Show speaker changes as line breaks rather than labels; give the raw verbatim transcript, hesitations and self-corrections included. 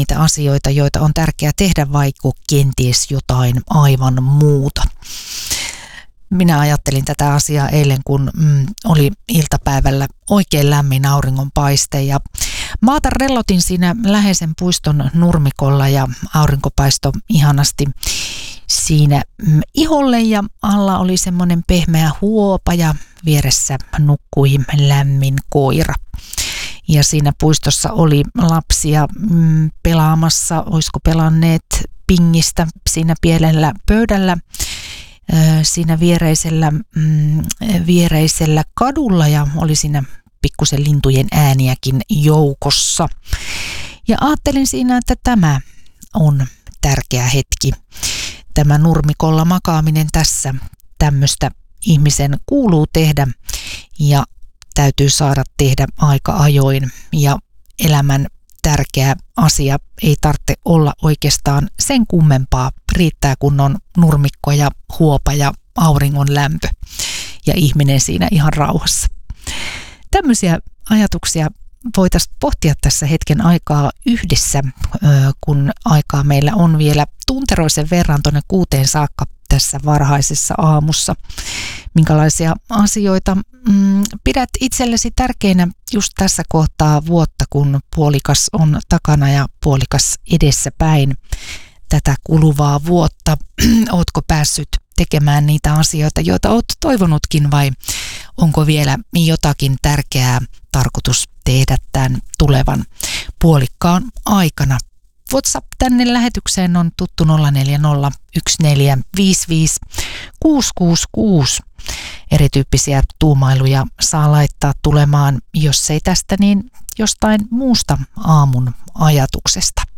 niitä asioita, joita on tärkeää tehdä, vaikka kenties jotain aivan muuta. Minä ajattelin tätä asiaa eilen, kun mm, oli iltapäivällä oikein lämmin auringonpaiste ja maata rellotin siinä läheisen puiston nurmikolla ja aurinko paistoi ihanasti siinä mm, iholle ja alla oli semmoinen pehmeä huopa ja vieressä nukkui lämmin koira. Ja siinä puistossa oli lapsia mm, pelaamassa, olisiko pelanneet pingistä siinä pienellä pöydällä. Siinä viereisellä, mm, viereisellä kadulla ja oli siinä pikkusen lintujen ääniäkin joukossa. Ja ajattelin siinä, että tämä on tärkeä hetki. Tämä nurmikolla makaaminen tässä, tämmöistä ihmisen kuuluu tehdä ja täytyy saada tehdä aika ajoin. Ja elämän tärkeä asia ei tarvitse olla oikeastaan sen kummempaa. Riittää, kun on nurmikko ja huopa ja auringon lämpö ja ihminen siinä ihan rauhassa. Tämmöisiä ajatuksia voitaisiin pohtia tässä hetken aikaa yhdessä, kun aikaa meillä on vielä tunteroisen verran tuonne kuuteen saakka tässä varhaisessa aamussa. Minkälaisia asioita mm, pidät itsellesi tärkeinä just tässä kohtaa vuotta, kun puolikas on takana ja puolikas edessä päin tätä kuluvaa vuotta? Ootko päässyt tekemään niitä asioita, joita oot toivonutkin, vai onko vielä jotakin tärkeää tarkoitus tehdä tämän tulevan puolikkaan aikana? WhatsApp tänne lähetykseen on tuttu nolla neljä nolla yksi neljä viisi viisi kuusi kuusi kuusi. Erityyppisiä tuumailuja saa laittaa tulemaan, jos ei tästä, niin jostain muusta aamun ajatuksesta.